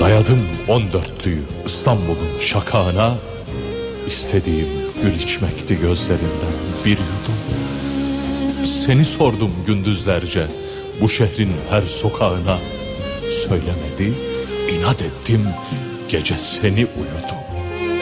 Dayadım 14'lüyü İstanbul'un şakağına, İstediğim gül içmekti gözlerinden bir yudum. Seni sordum gündüzlerce bu şehrin her sokağına, söylemedi, inat ettim, gece seni uyudum.